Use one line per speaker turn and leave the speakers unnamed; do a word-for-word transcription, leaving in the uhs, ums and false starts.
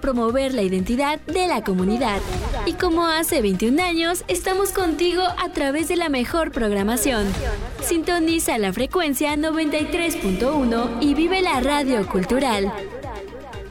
promover la identidad de la comunidad. Y como hace veintiún años, estamos contigo a través de la mejor programación. Sintoniza la frecuencia noventa y tres punto uno y vive la radio cultural.